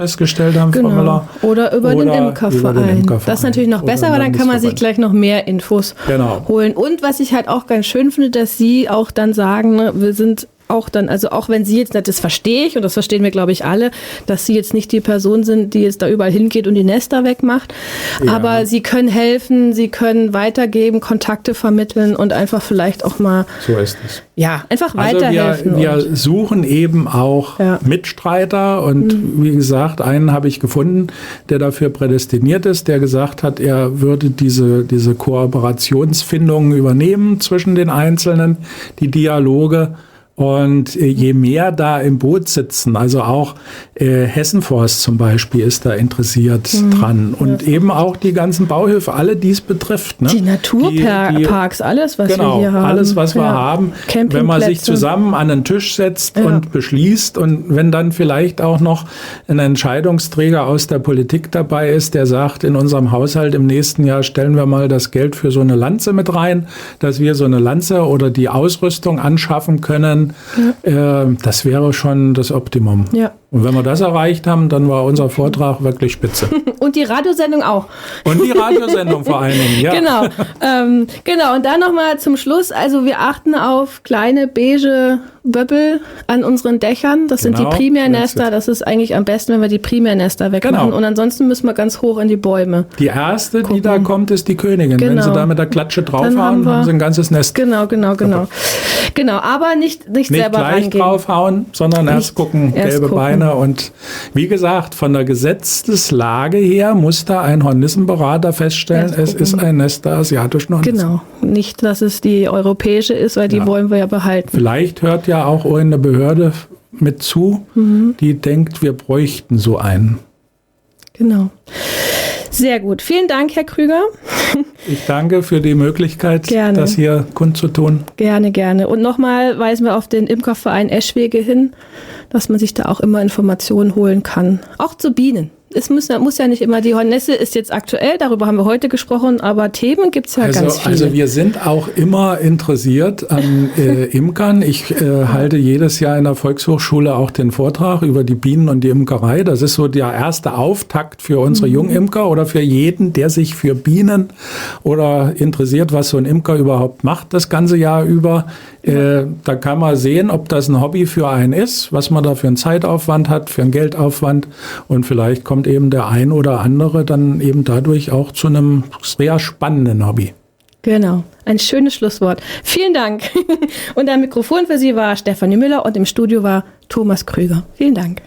festgestellt haben, Frau Müller. Oder über den Imkerverein. Das ist natürlich noch besser, weil dann kann man sich gleich noch mehr Infos holen. Und was ich halt auch ganz schön finde, dass Sie auch dann sagen, ne, wir sind auch dann, also auch wenn Sie jetzt, das verstehe ich und das verstehen wir, glaube ich, alle, dass Sie jetzt nicht die Person sind, die jetzt da überall hingeht und die Nester wegmacht, aber Sie können helfen, Sie können weitergeben, Kontakte vermitteln und einfach vielleicht auch mal so ist es. Ja, einfach weiterhelfen. Also wir suchen eben auch Mitstreiter und wie gesagt, einen habe ich gefunden, der dafür prädestiniert ist, der gesagt hat, er würde diese Kooperationsfindungen übernehmen zwischen den Einzelnen, die Dialoge. Und je mehr da im Boot sitzen, also auch Hessenforst zum Beispiel ist da interessiert dran und eben auch die ganzen Bauhöfe, alle die es betrifft. Ne? Die Naturparks, alles, was wir hier haben. Alles, was wir haben, wenn man sich zusammen an den Tisch setzt und beschließt und wenn dann vielleicht auch noch ein Entscheidungsträger aus der Politik dabei ist, der sagt, in unserem Haushalt im nächsten Jahr stellen wir mal das Geld für so eine Lanze mit rein, dass wir so eine Lanze oder die Ausrüstung anschaffen können. Das wäre schon das Optimum. Ja. Und wenn wir das erreicht haben, dann war unser Vortrag wirklich spitze. Und die Radiosendung auch. Und die Radiosendung vor allen Dingen, ja. Genau. Und dann nochmal zum Schluss. Also wir achten auf kleine beige Böppel an unseren Dächern. Das sind die Primärnester. Das ist eigentlich am besten, wenn wir die Primärnester wegmachen. Und ansonsten müssen wir ganz hoch in die Bäume. Die erste, die da kommt, ist die Königin. Wenn Sie da mit der Klatsche draufhauen, haben Sie ein ganzes Nest. Genau, aber nicht selber gleich reingehen. Draufhauen, sondern erst gucken, gelbe Beine. Und wie gesagt, von der Gesetzeslage her muss da ein Hornissenberater feststellen, es ist ein Nest der asiatischen Hornissen. Genau, nicht, dass es die europäische ist, weil die wollen wir ja behalten. Vielleicht hört ja auch eine Behörde mit zu, die denkt, wir bräuchten so einen. Genau. Sehr gut. Vielen Dank, Herr Krüger. Ich danke für die Möglichkeit, das hier kundzutun. Gerne. Und nochmal weisen wir auf den Imkerverein Eschwege hin, dass man sich da auch immer Informationen holen kann. Auch zu Bienen. Es muss ja nicht immer, die Hornisse ist jetzt aktuell, darüber haben wir heute gesprochen, aber Themen gibt es ja ganz viele. Also wir sind auch immer interessiert an Imkern. Ich halte jedes Jahr in der Volkshochschule auch den Vortrag über die Bienen und die Imkerei. Das ist so der erste Auftakt für unsere Jungimker oder für jeden, der sich für Bienen oder interessiert, was so ein Imker überhaupt macht das ganze Jahr über. Da kann man sehen, ob das ein Hobby für einen ist, was man da für einen Zeitaufwand hat, für einen Geldaufwand und vielleicht kommt eben der ein oder andere dann eben dadurch auch zu einem sehr spannenden Hobby. Genau, ein schönes Schlusswort. Vielen Dank. Und am Mikrofon für Sie war Stefanie Müller und im Studio war Thomas Krüger. Vielen Dank.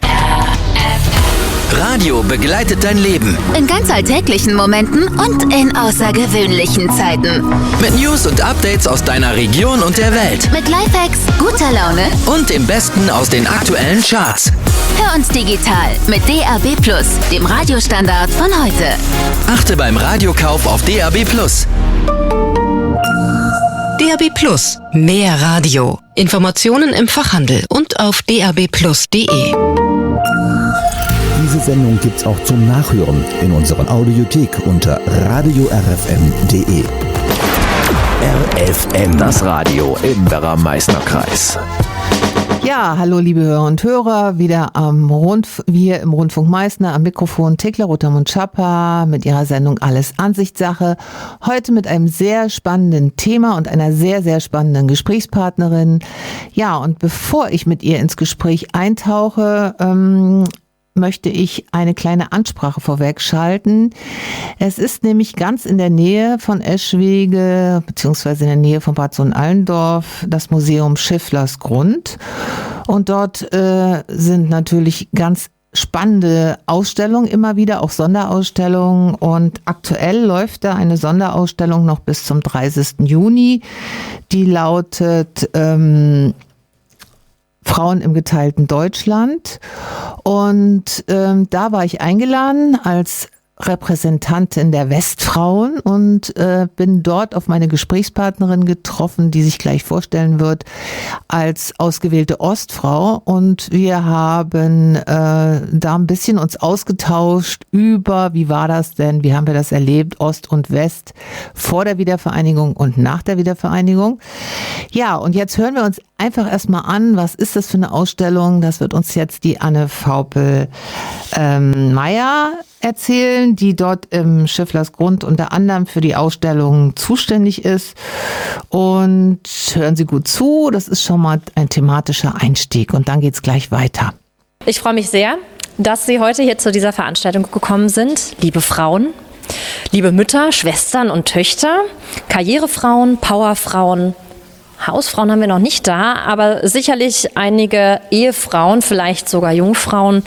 Radio begleitet dein Leben. In ganz alltäglichen Momenten und in außergewöhnlichen Zeiten. Mit News und Updates aus deiner Region und der Welt. Mit Lifehacks, guter Laune und dem Besten aus den aktuellen Charts. Hör uns digital mit DAB+, dem Radiostandard von heute. Achte beim Radiokauf auf DAB+. DAB+, mehr Radio. Informationen im Fachhandel und auf dabplus.de. Diese Sendung gibt's auch zum Nachhören in unserer Audiothek unter radiorfm.de. RFM, das Radio im Werra-Meißner-Kreis. Ja, hallo liebe Hörer und Hörer, wieder hier im Rundfunk Meißner am Mikrofon Thekla Rotermund-Schapper mit ihrer Sendung Alles Ansichtssache. Heute mit einem sehr spannenden Thema und einer sehr, sehr spannenden Gesprächspartnerin. Ja, und bevor ich mit ihr ins Gespräch eintauche, möchte ich eine kleine Ansprache vorweg schalten. Es ist nämlich ganz in der Nähe von Eschwege, beziehungsweise in der Nähe von Bad Sohn-Allendorf, das Museum Schifflers Grund. Und dort sind natürlich ganz spannende Ausstellungen immer wieder, auch Sonderausstellungen. Und aktuell läuft da eine Sonderausstellung noch bis zum 30. Juni. Die lautet Frauen im geteilten Deutschland. Und da war ich eingeladen als Repräsentantin der Westfrauen und bin dort auf meine Gesprächspartnerin getroffen, die sich gleich vorstellen wird als ausgewählte Ostfrau. Und wir haben da ein bisschen uns ausgetauscht über, wie war das denn, wie haben wir das erlebt, Ost und West vor der Wiedervereinigung und nach der Wiedervereinigung. Ja, und jetzt hören wir uns einfach erstmal an, was ist das für eine Ausstellung? Das wird uns jetzt die Anne Vaupel-Meyer erzählen, die dort im Schifflersgrund unter anderem für die Ausstellung zuständig ist. Und hören Sie gut zu, das ist schon mal ein thematischer Einstieg und dann geht's gleich weiter. Ich freue mich sehr, dass Sie heute hier zu dieser Veranstaltung gekommen sind, liebe Frauen, liebe Mütter, Schwestern und Töchter, Karrierefrauen, Powerfrauen. Hausfrauen haben wir noch nicht da, aber sicherlich einige Ehefrauen, vielleicht sogar Jungfrauen.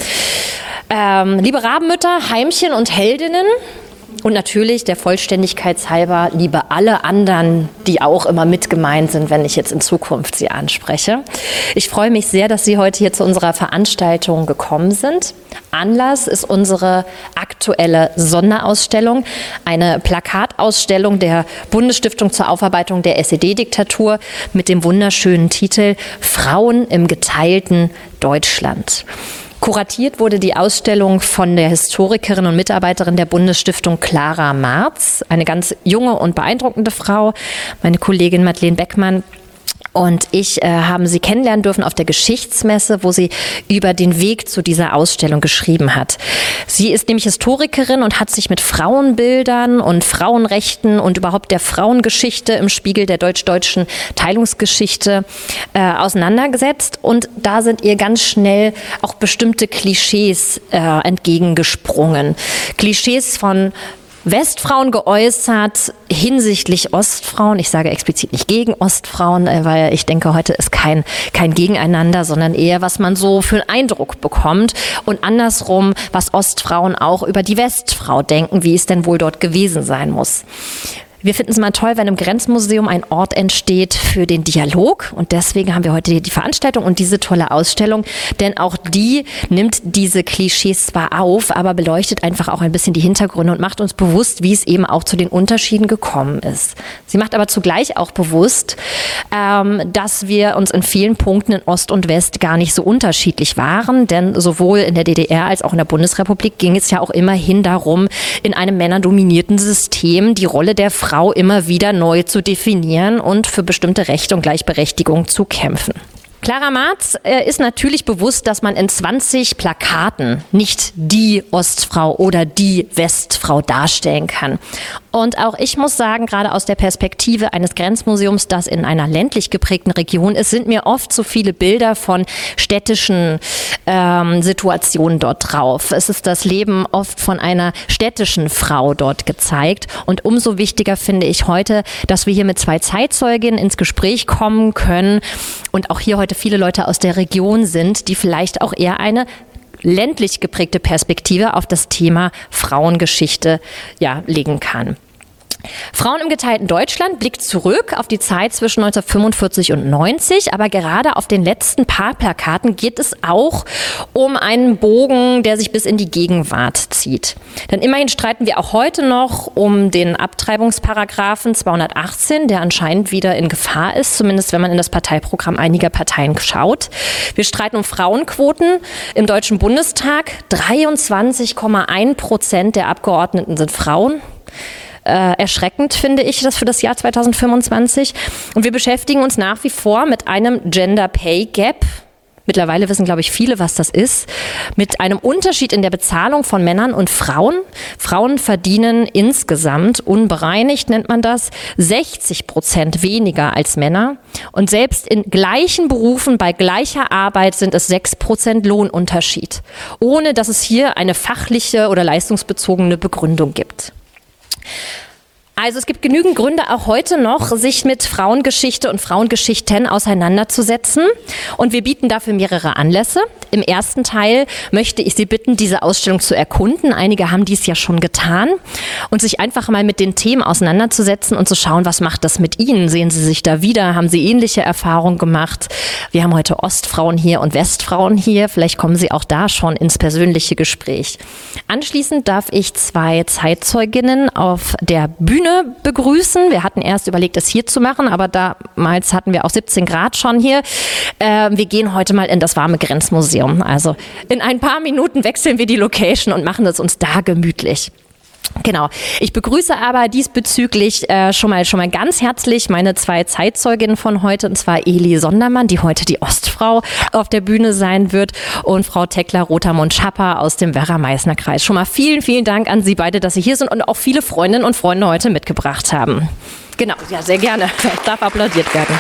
Liebe Rabenmütter, Heimchen und Heldinnen und natürlich der Vollständigkeit halber, liebe alle anderen, die auch immer mit gemeint sind, wenn ich jetzt in Zukunft sie anspreche. Ich freue mich sehr, dass Sie heute hier zu unserer Veranstaltung gekommen sind. Anlass ist unsere aktuelle Sonderausstellung, eine Plakatausstellung der Bundesstiftung zur Aufarbeitung der SED-Diktatur mit dem wunderschönen Titel Frauen im geteilten Deutschland. Kuratiert wurde die Ausstellung von der Historikerin und Mitarbeiterin der Bundesstiftung Clara Marz, eine ganz junge und beeindruckende Frau, meine Kollegin Madeleine Beckmann. Und ich haben sie kennenlernen dürfen auf der Geschichtsmesse, wo sie über den Weg zu dieser Ausstellung geschrieben hat. Sie ist nämlich Historikerin und hat sich mit Frauenbildern und Frauenrechten und überhaupt der Frauengeschichte im Spiegel der deutsch-deutschen Teilungsgeschichte auseinandergesetzt. Und da sind ihr ganz schnell auch bestimmte Klischees entgegengesprungen. Klischees von Westfrauen geäußert hinsichtlich Ostfrauen. Ich sage explizit nicht gegen Ostfrauen, weil ich denke, heute ist kein Gegeneinander, sondern eher, was man so für einen Eindruck bekommt. Und andersrum, was Ostfrauen auch über die Westfrau denken, wie es denn wohl dort gewesen sein muss. Wir finden es mal toll, wenn im Grenzmuseum ein Ort entsteht für den Dialog. Und deswegen haben wir heute die Veranstaltung und diese tolle Ausstellung. Denn auch die nimmt diese Klischees zwar auf, aber beleuchtet einfach auch ein bisschen die Hintergründe und macht uns bewusst, wie es eben auch zu den Unterschieden gekommen ist. Sie macht aber zugleich auch bewusst, dass wir uns in vielen Punkten in Ost und West gar nicht so unterschiedlich waren. Denn sowohl in der DDR als auch in der Bundesrepublik ging es ja auch immerhin darum, in einem männerdominierten System die Rolle der Frau immer wieder neu zu definieren und für bestimmte Rechte und Gleichberechtigung zu kämpfen. Clara Marz ist natürlich bewusst, dass man in 20 Plakaten nicht die Ostfrau oder die Westfrau darstellen kann. Und auch ich muss sagen, gerade aus der Perspektive eines Grenzmuseums, das in einer ländlich geprägten Region ist, sind mir oft so viele Bilder von städtischen Situationen dort drauf. Es ist das Leben oft von einer städtischen Frau dort gezeigt. Und umso wichtiger finde ich heute, dass wir hier mit 2 Zeitzeuginnen ins Gespräch kommen können und auch hier heute viele Leute aus der Region sind, die vielleicht auch eher eine ländlich geprägte Perspektive auf das Thema Frauengeschichte legen kann. Frauen im geteilten Deutschland blickt zurück auf die Zeit zwischen 1945 und 90, aber gerade auf den letzten paar Plakaten geht es auch um einen Bogen, der sich bis in die Gegenwart zieht. Denn immerhin streiten wir auch heute noch um den Abtreibungsparagraphen 218, der anscheinend wieder in Gefahr ist, zumindest wenn man in das Parteiprogramm einiger Parteien schaut. Wir streiten um Frauenquoten im Deutschen Bundestag. 23,1% der Abgeordneten sind Frauen. Erschreckend finde ich das für das Jahr 2025. Und wir beschäftigen uns nach wie vor mit einem Gender Pay Gap. Mittlerweile wissen, glaube ich, viele, was das ist. Mit einem Unterschied in der Bezahlung von Männern und Frauen. Frauen verdienen insgesamt, unbereinigt nennt man das, 60% weniger als Männer. Und selbst in gleichen Berufen bei gleicher Arbeit sind es 6% Lohnunterschied. Ohne dass es hier eine fachliche oder leistungsbezogene Begründung gibt. Also es gibt genügend Gründe auch heute noch, sich mit Frauengeschichte und Frauengeschichten auseinanderzusetzen. Und wir bieten dafür mehrere Anlässe. Im ersten Teil möchte ich Sie bitten, diese Ausstellung zu erkunden. Einige haben dies ja schon getan. Und sich einfach mal mit den Themen auseinanderzusetzen und zu schauen, was macht das mit Ihnen? Sehen Sie sich da wieder? Haben Sie ähnliche Erfahrungen gemacht? Wir haben heute Ostfrauen hier und Westfrauen hier. Vielleicht kommen Sie auch da schon ins persönliche Gespräch. Anschließend darf ich 2 Zeitzeuginnen auf der Bühne begrüßen. Wir hatten erst überlegt, es hier zu machen, aber damals hatten wir auch 17 Grad schon hier. Wir gehen heute mal in das warme Grenzmuseum. Also in ein paar Minuten wechseln wir die Location und machen es uns da gemütlich. Genau. Ich begrüße aber diesbezüglich schon mal ganz herzlich meine 2 Zeitzeuginnen von heute, und zwar Eli Sondermann, die heute die Ostfrau auf der Bühne sein wird, und Frau Tekla Rotermund-Schapper aus dem Werra-Meißner-Kreis. Schon mal vielen, vielen Dank an Sie beide, dass Sie hier sind und auch viele Freundinnen und Freunde heute mitgebracht haben. Genau, ja, sehr gerne. Ich darf applaudiert werden.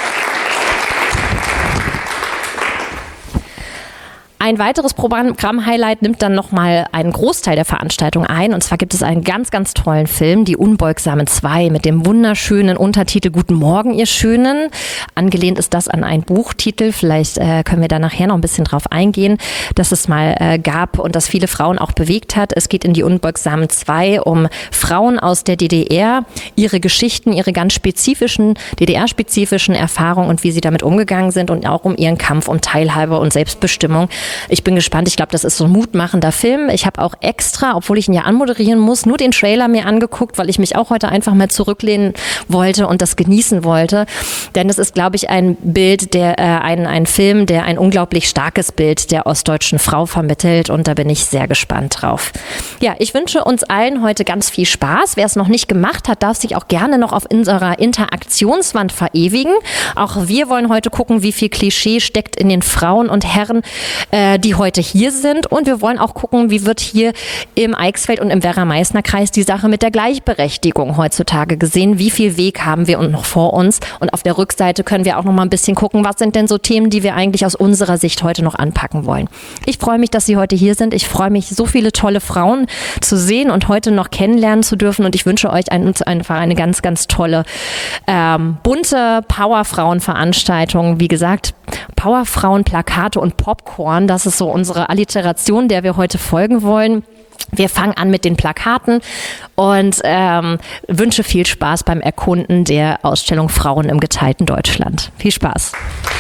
Ein weiteres Programm-Highlight nimmt dann nochmal einen Großteil der Veranstaltung ein. Und zwar gibt es einen ganz, ganz tollen Film, Die Unbeugsamen 2, mit dem wunderschönen Untertitel Guten Morgen, ihr Schönen. Angelehnt ist das an einen Buchtitel. Vielleicht können wir da nachher noch ein bisschen drauf eingehen, dass es mal gab und das viele Frauen auch bewegt hat. Es geht in Die Unbeugsamen 2 um Frauen aus der DDR, ihre Geschichten, ihre ganz spezifischen, DDR-spezifischen Erfahrungen und wie sie damit umgegangen sind, und auch um ihren Kampf um Teilhabe und Selbstbestimmung. Ich bin gespannt. Ich glaube, das ist so ein mutmachender Film. Ich habe auch extra, obwohl ich ihn ja anmoderieren muss, nur den Trailer mir angeguckt, weil ich mich auch heute einfach mal zurücklehnen wollte und das genießen wollte. Denn es ist, glaube ich, ein Bild, ein Film, der ein unglaublich starkes Bild der ostdeutschen Frau vermittelt, und da bin ich sehr gespannt drauf. Ja, ich wünsche uns allen heute ganz viel Spaß. Wer es noch nicht gemacht hat, darf sich auch gerne noch auf unserer Interaktionswand verewigen. Auch wir wollen heute gucken, wie viel Klischee steckt in den Frauen und Herren, die heute hier sind. Und wir wollen auch gucken, wie wird hier im Eichsfeld und im Werra-Meißner-Kreis die Sache mit der Gleichberechtigung heutzutage gesehen. Wie viel Weg haben wir noch vor uns? Und auf der Rückseite können wir auch noch mal ein bisschen gucken, was sind denn so Themen, die wir eigentlich aus unserer Sicht heute noch anpacken wollen. Ich freue mich, dass Sie heute hier sind. Ich freue mich, so viele tolle Frauen zu sehen und heute noch kennenlernen zu dürfen. Und ich wünsche euch einfach eine ganz, ganz tolle, bunte Powerfrauen-Veranstaltung. Wie gesagt, Powerfrauen, Plakate und Popcorn. Das ist so unsere Alliteration, der wir heute folgen wollen. Wir fangen an mit den Plakaten und wünsche viel Spaß beim Erkunden der Ausstellung Frauen im geteilten Deutschland. Viel Spaß.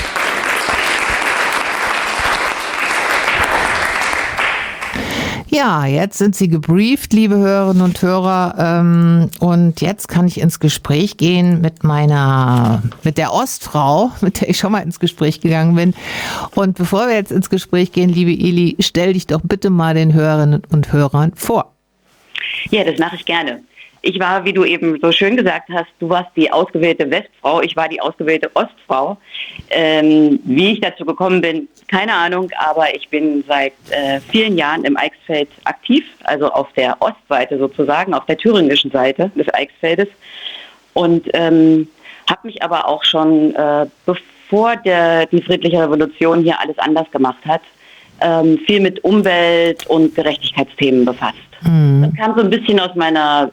Ja, jetzt sind Sie gebrieft, liebe Hörerinnen und Hörer, und jetzt kann ich ins Gespräch gehen mit der Ostfrau, mit der ich schon mal ins Gespräch gegangen bin. Und bevor wir jetzt ins Gespräch gehen, liebe Eli, stell dich doch bitte mal den Hörerinnen und Hörern vor. Ja, das mache ich gerne. Ich war, wie du eben so schön gesagt hast, du warst die ausgewählte Westfrau, ich war die ausgewählte Ostfrau. Wie ich dazu gekommen bin, keine Ahnung, aber ich bin seit vielen Jahren im Eichsfeld aktiv, also auf der Ostseite sozusagen, auf der thüringischen Seite des Eichsfeldes. Und habe mich aber auch schon, bevor die friedliche Revolution hier alles anders gemacht hat, viel mit Umwelt- und Gerechtigkeitsthehmen befasst. Das kam so ein bisschen aus meiner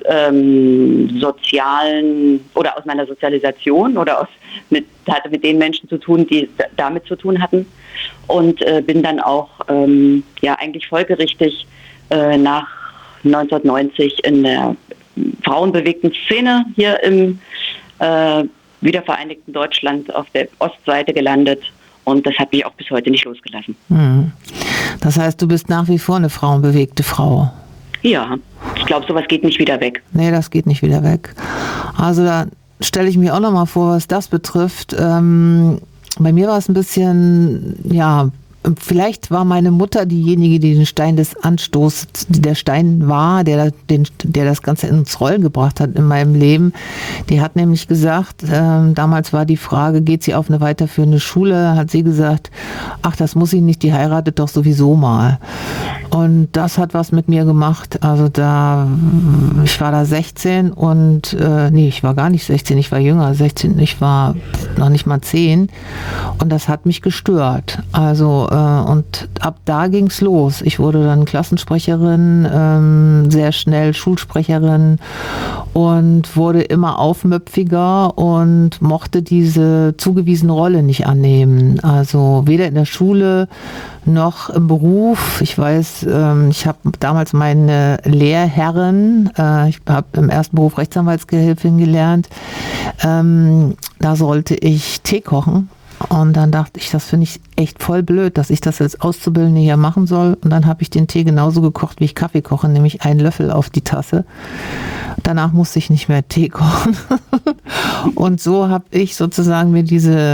Sozialisation oder hatte mit den Menschen zu tun, die damit zu tun hatten, und bin dann auch eigentlich folgerichtig nach 1990 in der frauenbewegten Szene hier im wiedervereinigten Deutschland auf der Ostseite gelandet. Und das hat mich auch bis heute nicht losgelassen. Das heißt, du bist nach wie vor eine frauenbewegte Frau? Ja, ich glaube, sowas geht nicht wieder weg. Nee, das geht nicht wieder weg. Also da stelle ich mir auch noch mal vor, was das betrifft. Bei mir war es ein bisschen, vielleicht war meine Mutter diejenige, die den Stein des Anstoßes, der Stein war, der das Ganze ins Rollen gebracht hat in meinem Leben. Die hat nämlich gesagt, damals war die Frage, geht sie auf eine weiterführende Schule? Hat sie gesagt, ach, das muss ich nicht, die heiratet doch sowieso mal. Und das hat was mit mir gemacht. Also ich war da 16 und, ich war gar nicht 16, ich war jünger, 16, ich war noch nicht mal 10 und das hat mich gestört. Also, und ab da ging's los. Ich wurde dann Klassensprecherin, sehr schnell Schulsprecherin und wurde immer aufmüpfiger und mochte diese zugewiesene Rolle nicht annehmen. Also weder in der Schule noch im Beruf. Ich weiß, ich habe damals meine Lehrherrin, ich habe im ersten Beruf Rechtsanwaltsgehilfin gelernt, da sollte ich Tee kochen. Und dann dachte ich, das finde ich echt voll blöd, dass ich das als Auszubildende hier machen soll. Und dann habe ich den Tee genauso gekocht, wie ich Kaffee koche, nämlich einen Löffel auf die Tasse. Danach musste ich nicht mehr Tee kochen. Und so habe ich sozusagen mir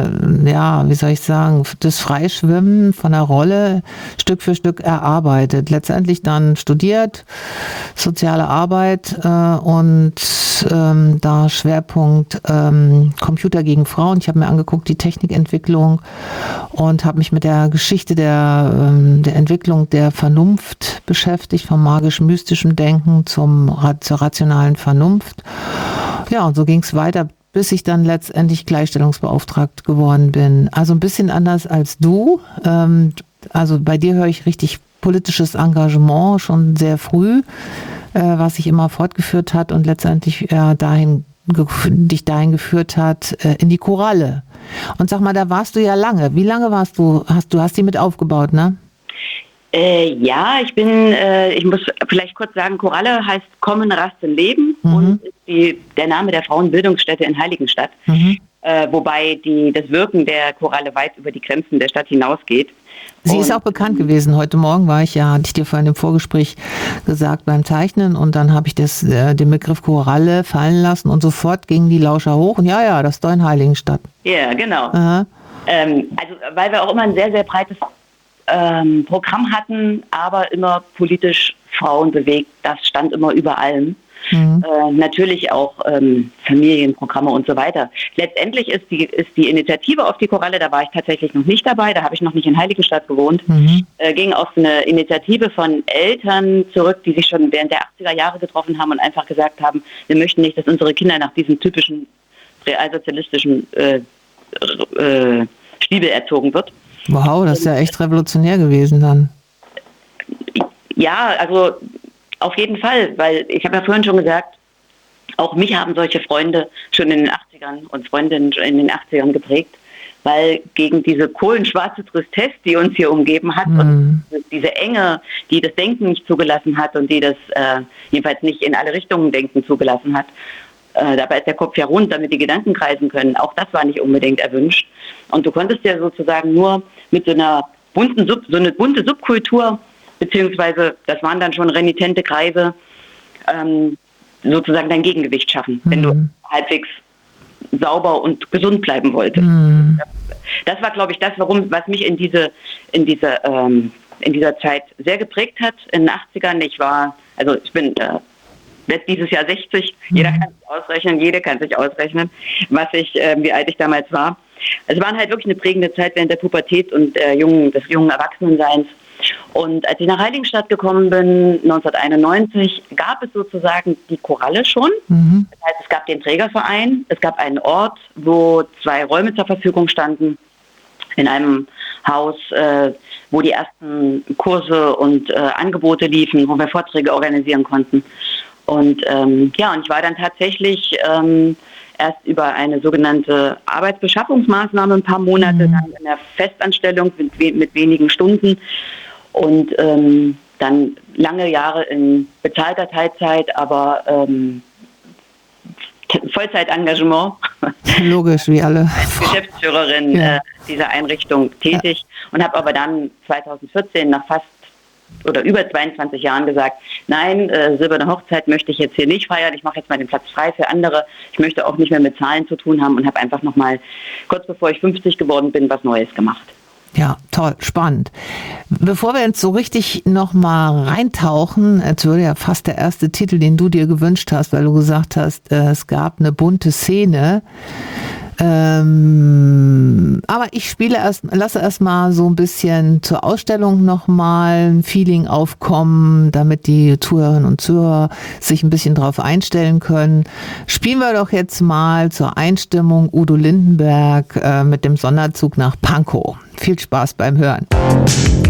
das Freischwimmen von der Rolle Stück für Stück erarbeitet. Letztendlich dann studiert, soziale Arbeit und da Schwerpunkt Computer gegen Frauen. Ich habe mir angeguckt, die Technikentwicklung und habe mich mit der Geschichte der Entwicklung der Vernunft beschäftigt, vom magisch-mystischen Denken zur rationalen Vernunft. Ja, und so ging es weiter, bis ich dann letztendlich Gleichstellungsbeauftragt geworden bin. Also ein bisschen anders als du. Also bei dir höre ich richtig politisches Engagement schon sehr früh, was sich immer fortgeführt hat und letztendlich dich dahin geführt hat, in die Choralle. Und sag mal, da warst du ja lange. Wie lange warst du? Du hast die mit aufgebaut, ne? Ja, ich muss vielleicht kurz sagen, Choralle heißt Kommen, Rasten, Leben und ist der Name der Frauenbildungsstätte in Heiligenstadt. Wobei das Wirken der Choralle weit über die Grenzen der Stadt hinausgeht. Sie ist auch bekannt gewesen. Heute Morgen hatte ich dir vorhin im Vorgespräch gesagt beim Zeichnen und dann habe ich den Begriff Choralle fallen lauscher und sofort gingen die Lauscher hoch und das ist doch in Heiligenstadt. Ja, genau. Also weil wir auch immer ein sehr, sehr breites Programm hatten, aber immer politisch Frauen bewegt, das stand immer über allem. Natürlich auch Familienprogramme und so weiter. Letztendlich ist die Initiative auf die Choralle, da war ich tatsächlich noch nicht dabei, da habe ich noch nicht in Heiligenstadt gewohnt, ging auf eine Initiative von Eltern zurück, die sich schon während der 80er Jahre getroffen haben und einfach gesagt haben, wir möchten nicht, dass unsere Kinder nach diesem typischen realsozialistischen Stiefel erzogen wird. Wow, das ist ja echt revolutionär gewesen dann. Ja, also auf jeden Fall, weil ich habe ja vorhin schon gesagt, auch mich haben solche Freunde schon in den 80ern und Freundinnen in den 80ern geprägt, weil gegen diese kohlenschwarze Tristesse, die uns hier umgeben hat und diese Enge, die das Denken nicht zugelassen hat und die das jedenfalls nicht in alle Richtungen Denken zugelassen hat, dabei ist der Kopf ja rund, damit die Gedanken kreisen können. Auch das war nicht unbedingt erwünscht. Und du konntest ja sozusagen nur mit so einer bunte Subkultur, beziehungsweise das waren dann schon renitente Kreise, sozusagen dein Gegengewicht schaffen, wenn du halbwegs sauber und gesund bleiben wolltest. Das war, glaube ich, was mich in dieser Zeit sehr geprägt hat, in den 80ern. Ich bin dieses Jahr 60, jede kann sich ausrechnen, wie alt ich damals war. Es war halt wirklich eine prägende Zeit während der Pubertät und des jungen Erwachsenenseins. Und als ich nach Heiligenstadt gekommen bin, 1991, gab es sozusagen die Choralle schon. Das heißt, es gab den Trägerverein, es gab einen Ort, wo 2 Räume zur Verfügung standen, in einem Haus, wo die ersten Kurse und Angebote liefen, wo wir Vorträge organisieren konnten. Und und ich war dann tatsächlich erst über eine sogenannte Arbeitsbeschaffungsmaßnahme ein paar Monate lang in der Festanstellung mit wenigen Stunden und dann lange Jahre in bezahlter Teilzeit, aber Vollzeitengagement. Logisch, wie alle. Geschäftsführerin dieser Einrichtung tätig und habe aber dann 2014 nach fast oder über 22 Jahren gesagt, nein, silberne Hochzeit möchte ich jetzt hier nicht feiern, ich mache jetzt mal den Platz frei für andere, ich möchte auch nicht mehr mit Zahlen zu tun haben und habe einfach nochmal, kurz bevor ich 50 geworden bin, was Neues gemacht. Ja, toll, spannend. Bevor wir jetzt so richtig nochmal reintauchen, jetzt würde ja fast der erste Titel, den du dir gewünscht hast, weil du gesagt hast, es gab eine bunte Szene, Aber ich lasse erstmal so ein bisschen zur Ausstellung nochmal ein Feeling aufkommen, damit die Zuhörerinnen und Zuhörer sich ein bisschen drauf einstellen können. Spielen wir doch jetzt mal zur Einstimmung Udo Lindenberg mit dem Sonderzug nach Pankow. Viel Spaß beim Hören.